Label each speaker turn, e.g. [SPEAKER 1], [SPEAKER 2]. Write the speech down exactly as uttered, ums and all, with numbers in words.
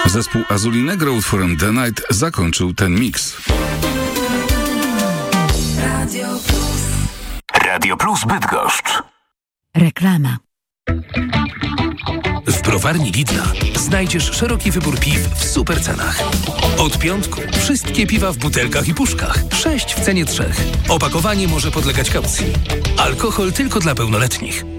[SPEAKER 1] Zespół Azulina Growth for the Night zakończył ten miks.
[SPEAKER 2] Radio Plus.
[SPEAKER 3] Radio Plus Bydgoszcz.
[SPEAKER 4] Reklama.
[SPEAKER 5] W browarni Lidla znajdziesz szeroki wybór piw w super cenach. Od piątku wszystkie piwa w butelkach i puszkach. Sześć w cenie trzech. Opakowanie może podlegać kaucji. Alkohol tylko dla pełnoletnich.